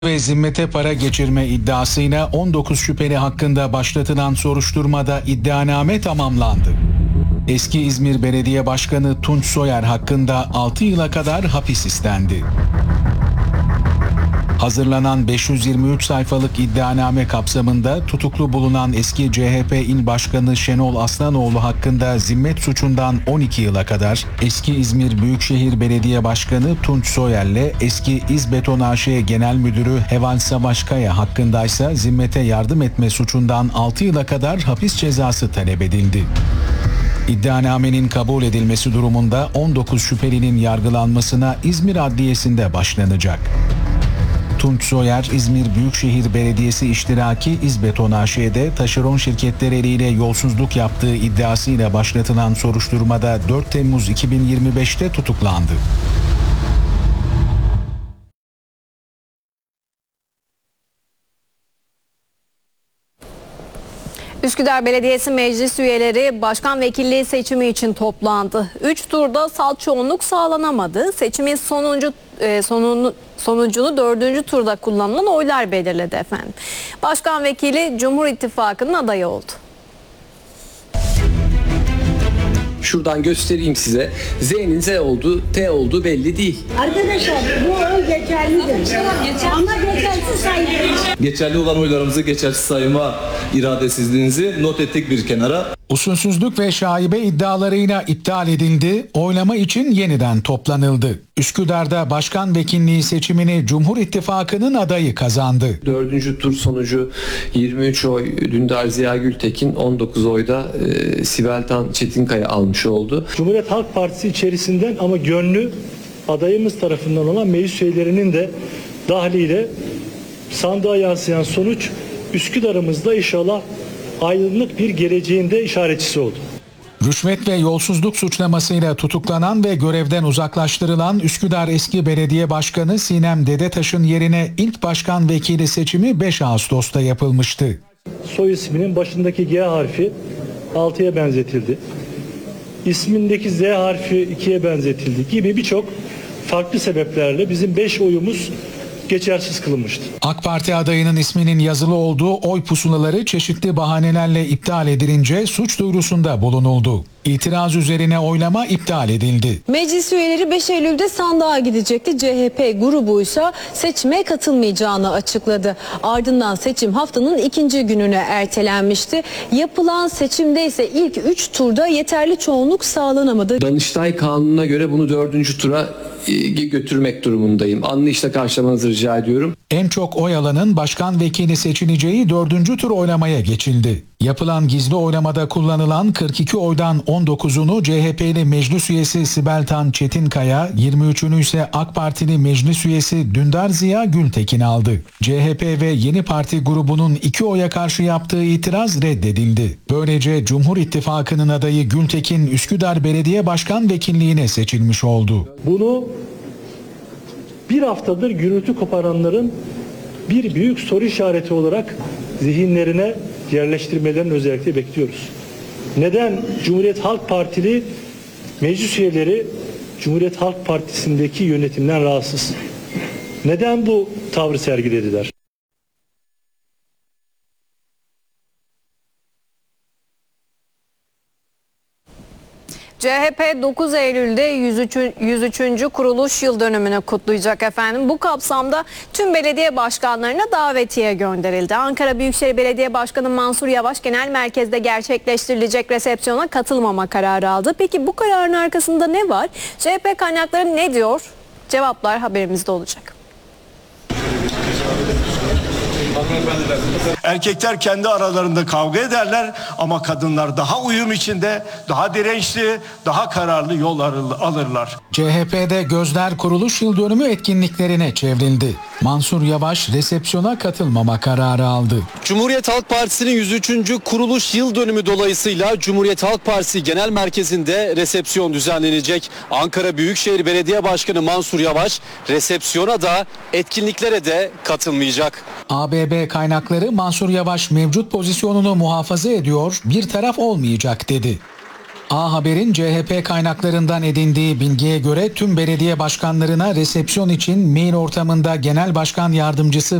ve zimmete para geçirme iddiasıyla 19 şüpheli hakkında başlatılan soruşturmada iddianame tamamlandı. Eski İzmir Belediye Başkanı Tunç Soyer hakkında 6 yıla kadar hapis istendi. Hazırlanan 523 sayfalık iddianame kapsamında tutuklu bulunan eski CHP İl Başkanı Şenol Aslanoğlu hakkında zimmet suçundan 12 yıla kadar, eski İzmir Büyükşehir Belediye Başkanı Tunç Soyer'le eski İzbeton AŞ Genel Müdürü Heval Savaşkaya hakkındaysa zimmete yardım etme suçundan 6 yıla kadar hapis cezası talep edildi. İddianamenin kabul edilmesi durumunda 19 şüphelinin yargılanmasına İzmir Adliyesi'nde başlanacak. Tunç Soyer, İzmir Büyükşehir Belediyesi iştiraki İzbeton AŞ'de taşeron şirketler eliyle yolsuzluk yaptığı iddiasıyla başlatılan soruşturmada 4 Temmuz 2025'te tutuklandı. Üsküdar Belediyesi meclis üyeleri başkan vekilliği seçimi için toplandı. 3 turda salt çoğunluk sağlanamadı. Seçimin sonucunu 4. turda kullanılan oylar belirledi efendim. Başkan vekili Cumhur İttifakı'nın adayı oldu. Şuradan göstereyim size. Z'nin Z olduğu, T olduğu belli değil. Arkadaşlar bu oy geçerlidir. Ama geçersiz sayılır. Geçerli olan oylarımızı geçersiz sayma iradesizliğinizi not ettik bir kenara. Usulsüzlük ve şaibe iddialarıyla iptal edildi, oylama için yeniden toplanıldı. Üsküdar'da başkan vekilliği seçimini Cumhur İttifakı'nın adayı kazandı. 4. tur sonucu 23 oy Dündar Ziya Gültekin, 19 oyda Sibel Tan Çetinkaya almış oldu. Cumhuriyet Halk Partisi içerisinden ama gönlü adayımız tarafından olan meclis üyelerinin de dahliyle sandığa yansıyan sonuç Üsküdar'ımızda inşallah aydınlık bir geleceğinde işaretçisi oldu. Rüşvet ve yolsuzluk suçlamasıyla tutuklanan ve görevden uzaklaştırılan Üsküdar eski belediye başkanı Sinem Dedetaş'ın yerine ilk başkan vekili seçimi 5 Ağustos'ta yapılmıştı. Soy isminin başındaki G harfi 6'ya benzetildi. İsmindeki Z harfi 2'ye benzetildi gibi birçok farklı sebeplerle bizim 5 oyumuz geçersiz kılınmıştı. AK Parti adayının isminin yazılı olduğu oy pusulaları çeşitli bahanelerle iptal edilince suç duyurusunda bulunuldu. İtiraz üzerine oylama iptal edildi. Meclis üyeleri 5 Eylül'de sandığa gidecekti. CHP grubu ise seçime katılmayacağını açıkladı. Ardından seçim haftanın 2. gününe ertelenmişti. Yapılan seçimde ise ilk 3 turda yeterli çoğunluk sağlanamadı. Danıştay Kanunu'na göre bunu 4. tura götürmek durumundayım. Anlayışla karşılamanızı rica ediyorum. En çok oy alanın başkan vekili seçileceği 4. tur oylamaya geçildi. Yapılan gizli oylamada kullanılan 42 oydan 19'unu CHP'li meclis üyesi Sibel Tan Çetinkaya, 23'ünü ise AK Partili meclis üyesi Dündar Ziya Gültekin aldı. CHP ve Yeni Parti grubunun 2 oya karşı yaptığı itiraz reddedildi. Böylece Cumhur İttifakı'nın adayı Gültekin Üsküdar Belediye Başkan Vekilliğine seçilmiş oldu. Bunu bir haftadır gürültü koparanların bir büyük soru işareti olarak zihinlerine yerleştirmelerini özellikle bekliyoruz. Neden Cumhuriyet Halk Partili meclis üyeleri Cumhuriyet Halk Partisi'ndeki yönetimden rahatsız? Neden bu tavrı sergilediler? CHP 9 Eylül'de 103. kuruluş yıl dönümünü kutlayacak efendim. Bu kapsamda tüm belediye başkanlarına davetiye gönderildi. Ankara Büyükşehir Belediye Başkanı Mansur Yavaş genel merkezde gerçekleştirilecek resepsiyona katılmama kararı aldı. Peki bu kararın arkasında ne var? CHP kaynakları ne diyor? Cevaplar haberimizde olacak. Erkekler kendi aralarında kavga ederler ama kadınlar daha uyum içinde, daha dirençli, daha kararlı yol alırlar. CHP'de gözler kuruluş yıl dönümü etkinliklerine çevrildi. Mansur Yavaş resepsiyona katılmama kararı aldı. Cumhuriyet Halk Partisi'nin 103. kuruluş yıl dönümü dolayısıyla Cumhuriyet Halk Partisi Genel Merkezi'nde resepsiyon düzenlenecek. Ankara Büyükşehir Belediye Başkanı Mansur Yavaş resepsiyona da etkinliklere de katılmayacak. ABB kaynakları Mansur Yavaş mevcut pozisyonunu muhafaza ediyor, bir taraf olmayacak dedi. A Haber'in CHP kaynaklarından edindiği bilgiye göre tüm belediye başkanlarına resepsiyon için mail ortamında Genel Başkan Yardımcısı